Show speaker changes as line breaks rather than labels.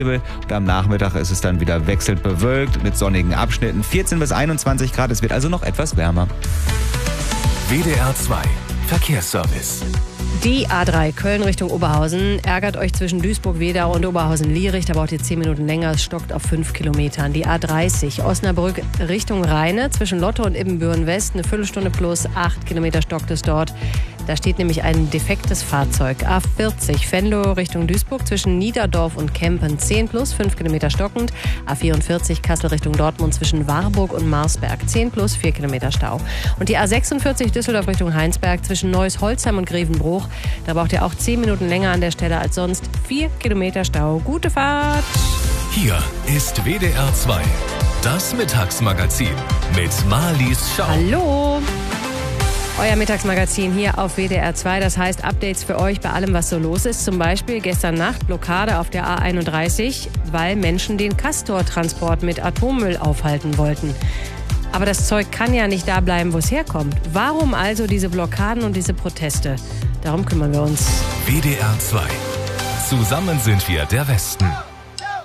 Und am Nachmittag ist es dann wieder wechselnd bewölkt mit sonnigen Abschnitten. 14 bis 21 Grad, es wird also noch etwas wärmer.
WDR 2 Verkehrsservice.
Die A3 Köln Richtung Oberhausen ärgert euch zwischen Duisburg-Wedau und Oberhausen-Lierich. Da braucht ihr 10 Minuten länger, es stockt auf 5 Kilometern. Die A30 Osnabrück Richtung Rheine zwischen Lotte und Ibbenbüren-West, eine Viertelstunde plus, 8 Kilometer stockt es dort. Da steht nämlich ein defektes Fahrzeug. A40 Venlo Richtung Duisburg zwischen Niederdorf und Kempen 10 plus, 5 Kilometer stockend. A44 Kassel Richtung Dortmund zwischen Warburg und Marsberg 10 plus, 4 Kilometer Stau. Und die A46 Düsseldorf Richtung Heinsberg zwischen Neuss-Holzheim und Grevenbruch. Da braucht ihr auch 10 Minuten länger an der Stelle als sonst. 4 Kilometer Stau. Gute Fahrt!
Hier ist WDR 2, das Mittagsmagazin mit Marlies Schau.
Hallo! Euer Mittagsmagazin hier auf WDR 2, das heißt Updates für euch bei allem, was so los ist. Zum Beispiel gestern Nacht Blockade auf der A31, weil Menschen den Castor-Transport mit Atommüll aufhalten wollten. Aber das Zeug kann ja nicht da bleiben, wo es herkommt. Warum also diese Blockaden und diese Proteste? Darum kümmern wir uns.
WDR 2. Zusammen sind wir der Westen.